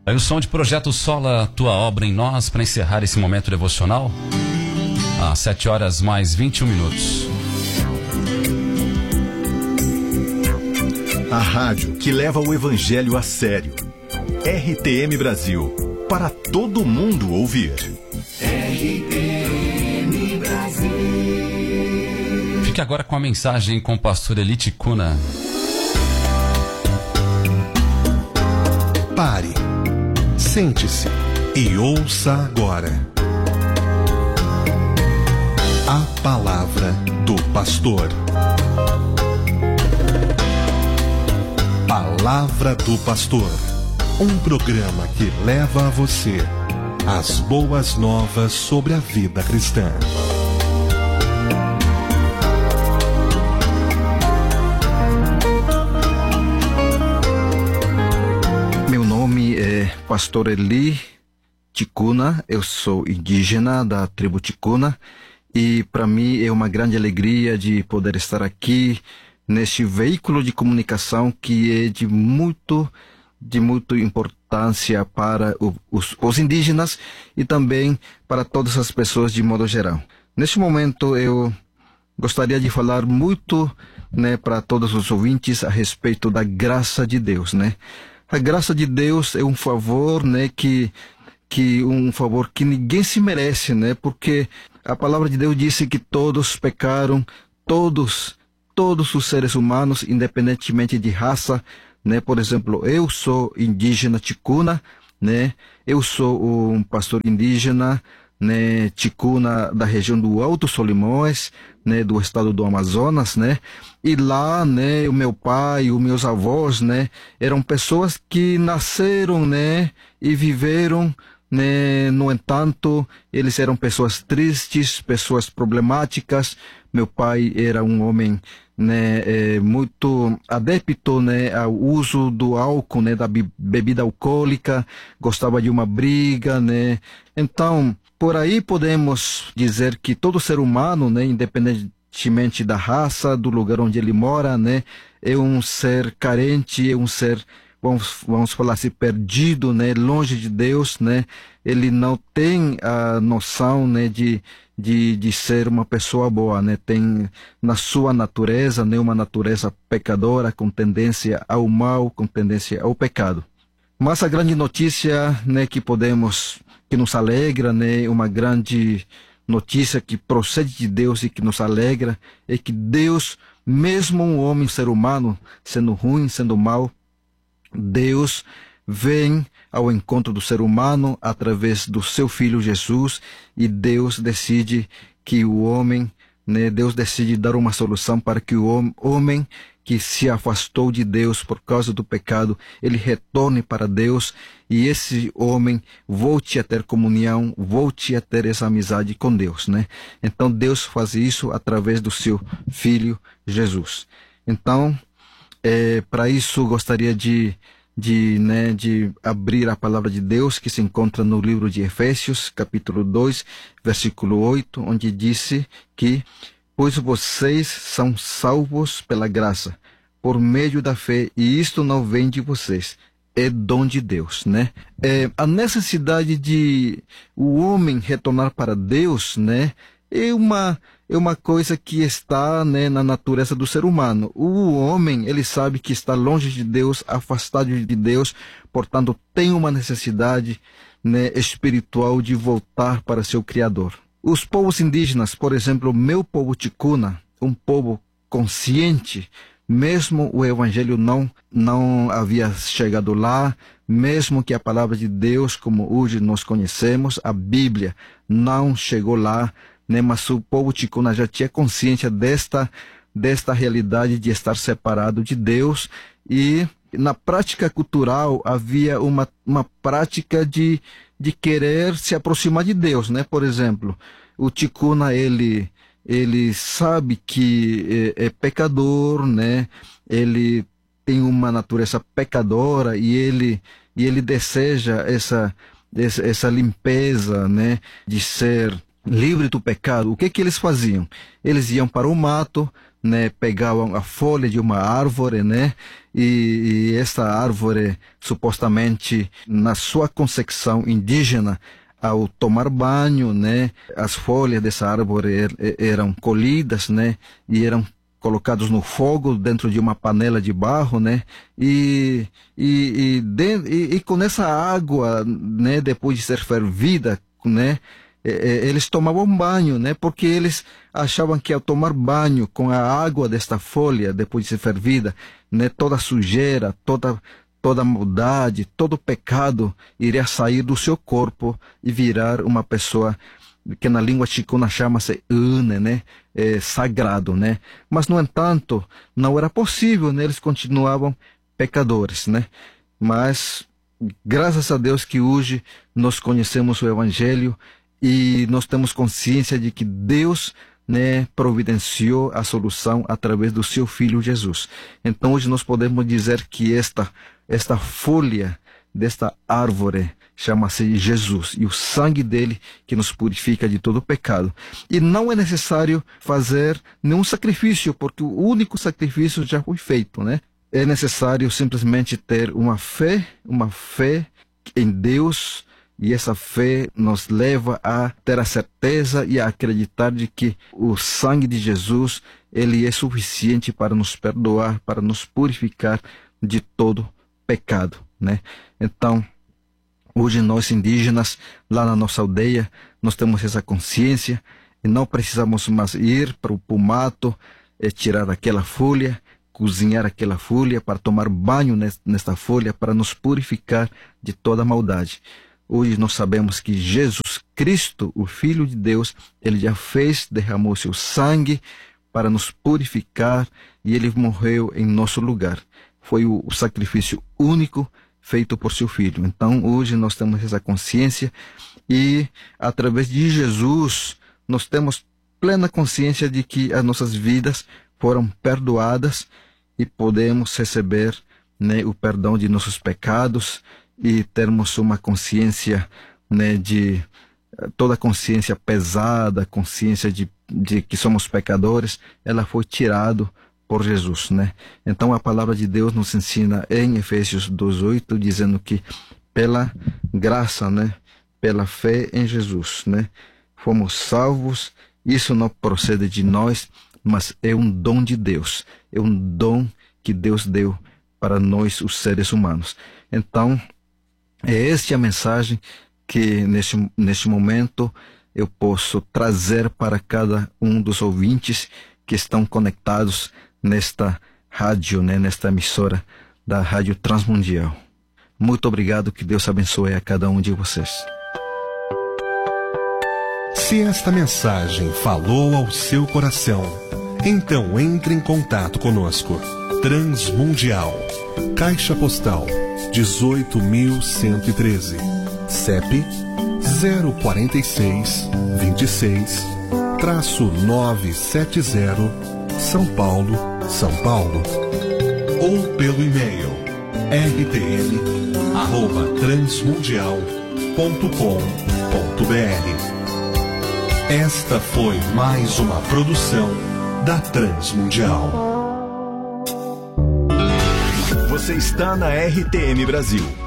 Aí o som de Projeto Sola, Tua Obra em Nós, para encerrar esse momento devocional, às 7h mais 21. A rádio que leva o evangelho a sério. RTM Brasil, para todo mundo ouvir. RTM Brasil. Fique agora com a mensagem com o pastor Eli Ticuna. Pare, sente-se e ouça agora a palavra do pastor. Palavra do Pastor, um programa que leva a você as boas novas sobre a vida cristã. Meu nome é Pastor Eli Ticuna, eu sou indígena da tribo Ticuna e para mim é uma grande alegria de poder estar aqui neste veículo de comunicação que é de muito importância para os indígenas e também para todas as pessoas de modo geral. Neste momento eu gostaria de falar muito, para todos os ouvintes a respeito da graça de Deus, A graça de Deus é um favor, um favor que ninguém se merece, Porque a palavra de Deus disse que todos pecaram, todos os seres humanos, independentemente de raça, Por exemplo, eu sou indígena ticuna, Eu sou um pastor indígena, ticuna da região do Alto Solimões, do estado do Amazonas, E lá, o meu pai, os meus avós, eram pessoas que nasceram, e viveram. No entanto, eles eram pessoas tristes, pessoas problemáticas. Meu pai era um homem muito adepto ao uso do álcool, da bebida alcoólica, gostava de uma briga. Então, por aí podemos dizer que todo ser humano, independentemente da raça, do lugar onde ele mora, é um ser carente, é um ser, vamos falar assim, perdido, longe de Deus, Ele não tem a noção, de ser uma pessoa boa, Tem na sua natureza, uma natureza pecadora, com tendência ao mal, com tendência ao pecado. Mas a grande notícia, que nos alegra, uma grande notícia que procede de Deus e que nos alegra, é que Deus, mesmo um homem, ser humano, sendo ruim, sendo mau, Deus vem ao encontro do ser humano através do seu Filho Jesus, e Deus decide que o homem, Deus decide dar uma solução para que o homem que se afastou de Deus por causa do pecado, ele retorne para Deus e esse homem volte a ter comunhão, volte a ter essa amizade com Deus, Então Deus faz isso através do seu Filho Jesus. Então, para isso gostaria de abrir a palavra de Deus que se encontra no livro de Efésios, capítulo 2, versículo 8, onde disse que: pois vocês são salvos pela graça, por meio da fé, e isto não vem de vocês, é dom de Deus, A necessidade de o homem retornar para Deus, é uma coisa que está, na natureza do ser humano. O homem, ele sabe que está longe de Deus, afastado de Deus, portanto tem uma necessidade, espiritual de voltar para seu Criador. Os povos indígenas, por exemplo, o meu povo ticuna, um povo consciente, mesmo o evangelho não havia chegado lá, mesmo que a palavra de Deus, como hoje nós conhecemos, a Bíblia, não chegou lá, mas o povo ticuna já tinha consciência desta realidade de estar separado de Deus, e na prática cultural havia uma prática de querer se aproximar de Deus, Por exemplo, o ticuna, ele sabe que é pecador, Ele tem uma natureza pecadora e ele deseja essa limpeza, de ser livre do pecado. O que eles faziam? Eles iam para o mato, pegavam a folha de uma árvore, e essa árvore, supostamente, na sua concepção indígena, ao tomar banho, né, as folhas dessa árvore eram colhidas, né, e eram colocados no fogo dentro de uma panela de barro, né, e com essa água, né, depois de ser fervida, né, eles tomavam banho, né, porque eles achavam que ao tomar banho com a água desta folha, depois de ser fervida, né, toda a sujeira, toda a maldade, todo o pecado iria sair do seu corpo e virar uma pessoa que na língua chicuna chama-se une, né, sagrado, né. Mas, no entanto, não era possível, né, eles continuavam pecadores, né. Mas, graças a Deus que hoje nós conhecemos o Evangelho e nós temos consciência de que Deus, né, providenciou a solução através do seu Filho Jesus. Então hoje nós podemos dizer que esta folha desta árvore chama-se Jesus, e o sangue dele que nos purifica de todo pecado. E não é necessário fazer nenhum sacrifício, porque o único sacrifício já foi feito, né? É necessário simplesmente ter uma fé em Deus, e essa fé nos leva a ter a certeza e a acreditar de que o sangue de Jesus, ele é suficiente para nos perdoar, para nos purificar de todo pecado, né? Então, hoje nós indígenas, lá na nossa aldeia, nós temos essa consciência e não precisamos mais ir para o mato, tirar aquela folha, cozinhar aquela folha, para tomar banho nesta folha, para nos purificar de toda maldade. Hoje nós sabemos que Jesus Cristo, o Filho de Deus, ele já derramou seu sangue para nos purificar, e ele morreu em nosso lugar. Foi o sacrifício único feito por seu Filho. Então hoje nós temos essa consciência, e através de Jesus nós temos plena consciência de que as nossas vidas foram perdoadas e podemos receber, né, o perdão de nossos pecados, e termos uma consciência, né, de toda a consciência pesada, consciência de que somos pecadores, ela foi tirada por Jesus, né? Então a palavra de Deus nos ensina em Efésios 2:8, dizendo que pela graça, né, pela fé em Jesus, né, fomos salvos. Isso não procede de nós, mas é um dom de Deus, é um dom que Deus deu para nós, os seres humanos. Então, é esta a mensagem que neste momento eu posso trazer para cada um dos ouvintes que estão conectados nesta rádio, né, nesta emissora da Rádio Transmundial. Muito obrigado, que Deus abençoe a cada um de vocês. Se esta mensagem falou ao seu coração, então entre em contato conosco. Transmundial, Caixa Postal 18.113, CEP 04626-970, São Paulo, São Paulo. Ou pelo e-mail rtm@transmundial.com.br. Esta foi mais uma produção da Transmundial. Você está na RTM Brasil.